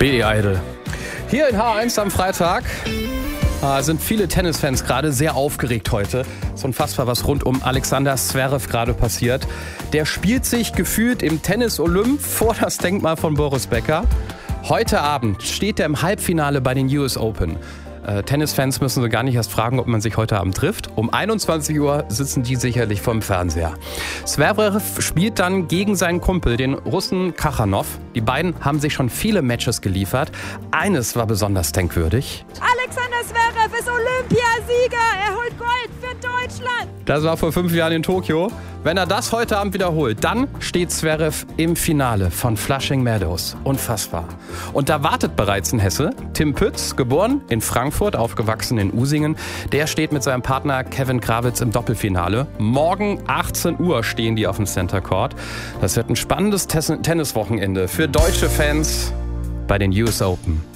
Billy Idol. Hier in H1 am Freitag sind viele Tennisfans gerade sehr aufgeregt heute. Es ist unfassbar, was rund um Alexander Zverev gerade passiert. Der spielt sich gefühlt im Tennis-Olymp vor das Denkmal von Boris Becker. Heute Abend steht er im Halbfinale bei den US Open. Tennisfans müssen sie gar nicht erst fragen, ob man sich heute Abend trifft. Um 21 Uhr sitzen die sicherlich vorm Fernseher. Zverev spielt dann gegen seinen Kumpel, den Russen Kachanov. Die beiden haben sich schon viele Matches geliefert. Eines war besonders denkwürdig. Alexander Zverev ist Olympiasieger. Er holt Gold für Deutschland. Das war vor 5 Jahren in Tokio. Wenn er das heute Abend wiederholt, dann steht Zverev im Finale von Flushing Meadows. Unfassbar. Und da wartet bereits ein Hesse, Tim Pütz, geboren in Frankfurt, aufgewachsen in Usingen. Der steht mit seinem Partner Kevin Krawitz im Doppelfinale. Morgen 18 Uhr stehen die auf dem Center Court. Das wird ein spannendes Tenniswochenende für deutsche Fans bei den US Open.